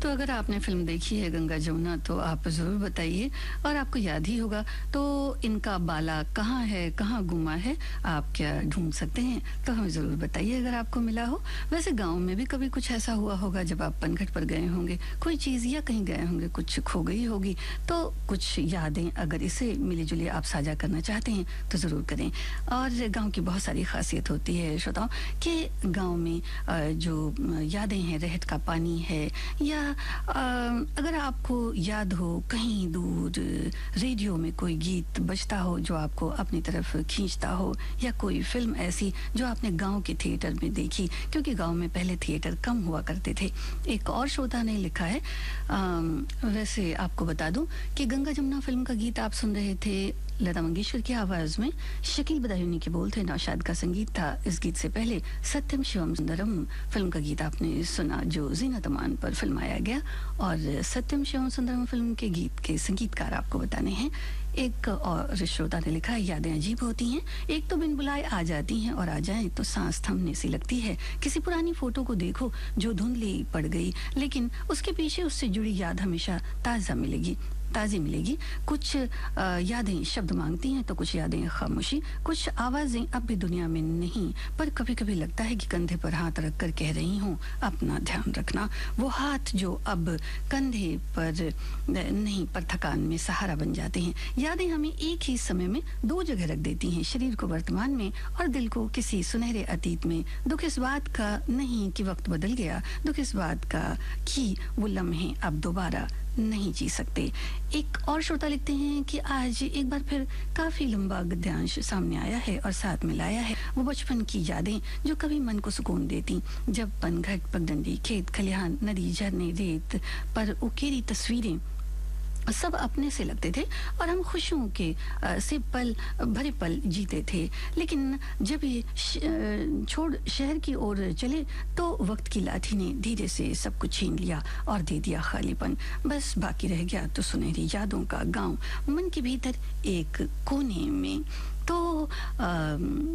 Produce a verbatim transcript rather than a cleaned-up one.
तो अगर आपने फ़िल्म देखी है गंगा जमुना तो आप ज़रूर बताइए और आपको याद ही होगा तो इनका बाला कहाँ है, कहाँ गुमा है, आप क्या ढूँढ सकते हैं? तो हमें ज़रूर बताइए अगर आपको मिला हो। वैसे गाँव में भी कभी कुछ ऐसा हुआ होगा जब आप पनघट पर गए होंगे, कोई चीज़ या कहीं गए होंगे, कुछ खो गई होगी, तो कुछ यादें अगर इसे मिली-जुली आप साझा करना चाहते हैं तो ज़रूर करें। और गाँव की बहुत सारी ख़ासियत होती है श्रोताओ कि गाँव में अ, जो यादें हैं, रहत का पानी है या अ, अगर आपको याद हो कहीं दूर रेडियो में कोई गीत बजता हो जो आपको अपनी तरफ खींचता हो या कोई फिल्म ऐसी जो आपने गांव के थिएटर में देखी, क्योंकि गांव में पहले थिएटर कम हुआ करते थे। एक और श्रोता ने लिखा है, अम, वैसे आपको बता दूं कि गंगा जमुना फिल्म का गीत आप सुन रहे थे लता मंगेशकर की आवाज में, शकील बदायूनी के बोल थे, नौशाद का संगीत था। इस गीत से पहले सत्यम शिवम सुंदरम फिल्म का गीत आपने सुना जो ज़ीनत अमान पर फिल्माया गया। और सत्यम शिवम सुंदरम फिल्म के गीत के संगीतकार आपको बताने हैं। एक और श्रोता ने लिखा है, यादें अजीब होती हैं, एक तो बिन बुलाए आ जाती हैं और आ जाएं तो सांस थमने सी लगती है। किसी पुरानी फोटो को देखो जो धुंधली पड़ गई, लेकिन उसके पीछे उससे जुड़ी याद हमेशा ताज़ा मिलेगी ताज़ी मिलेगी। कुछ आ, यादें शब्द मांगती हैं तो कुछ यादें खामोशी, कुछ आवाज़ें अब भी दुनिया में नहीं, पर कभी कभी लगता है कि कंधे पर हाथ रख कर कह रही हूँ अपना ध्यान रखना। वो हाथ जो अब कंधे पर नहीं पर थकान में सहारा बन जाते हैं। यादें हमें एक ही समय में दो जगह रख देती हैं, शरीर को वर्तमान में और दिल को किसी सुनहरे अतीत में। दुख इस बात का नहीं कि वक्त बदल गया, दुख इस बात का कि वो लम्हे अब दोबारा नहीं जी सकते। एक और श्रोता लिखते हैं कि आज एक बार फिर काफी लंबा गद्यांश सामने आया है और साथ में लाया है वो बचपन की यादें जो कभी मन को सुकून देती। जब पनघट, पगडंडी, खेत खलिहान, नदी, झरने, रेत पर उकेरी तस्वीरें सब अपने से लगते थे और हम खुशियों के आ, से पल भरे पल जीते थे। लेकिन जब ये श, छोड़ शहर की ओर चले तो वक्त की लाठी ने धीरे से सब कुछ छीन लिया और दे दिया खालीपन। बस बाकी रह गया तो सुनहरी यादों का गांव मन के भीतर एक कोने में। तो आ,